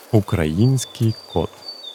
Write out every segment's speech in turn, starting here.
Український кот.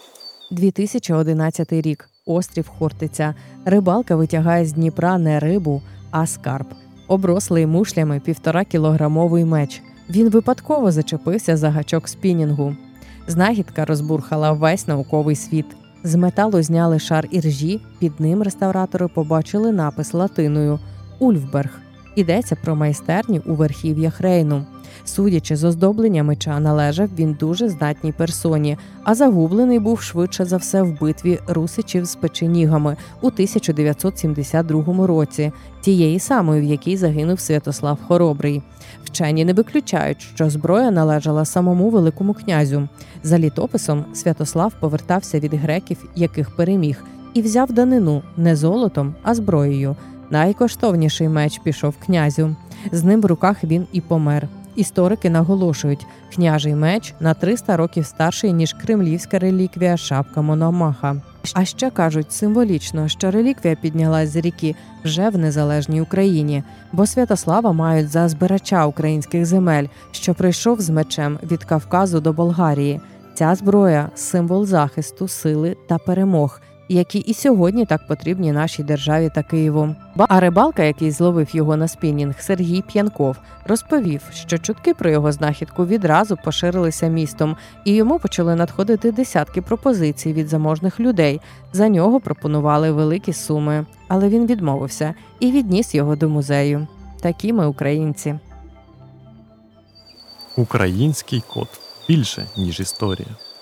2011 рік. Острів Хортиця. Рибалка витягає з Дніпра не рибу, а скарб. Оброслий мушлями 1,5-кілограмовий меч. Він випадково зачепився за гачок спінінгу. Знахідка розбурхала весь науковий світ. З металу зняли шар іржі, під ним реставратори побачили напис латиною «Ульфберг». Йдеться про майстерню у верхів'ях Рейну. Судячи з оздоблення меча, належав він дуже здатній персоні, а загублений був швидше за все в битві русичів з печенігами у 1972 році, тієї самої, в якій загинув Святослав Хоробрий. Вчені не виключають, що зброя належала самому Великому князю. За літописом, Святослав повертався від греків, яких переміг, і взяв данину не золотом, а зброєю. Найкоштовніший меч пішов князю. З ним в руках він і помер. Історики наголошують, княжий меч на 300 років старший, ніж кремлівська реліквія шапка Мономаха. А ще кажуть символічно, що реліквія піднялась з ріки вже в незалежній Україні, бо Святослава мають за збирача українських земель, що прийшов з мечем від Кавказу до Болгарії. Ця зброя – символ захисту, сили та перемог, які і сьогодні так потрібні нашій державі та Києву. А рибалка, який зловив його на спінінг, Сергій П'янков, розповів, що чутки про його знахідку відразу поширилися містом, і йому почали надходити десятки пропозицій від заможних людей. За нього пропонували великі суми, але він відмовився і відніс його до музею. Такі ми українці. Український кот. Більше, ніж історія.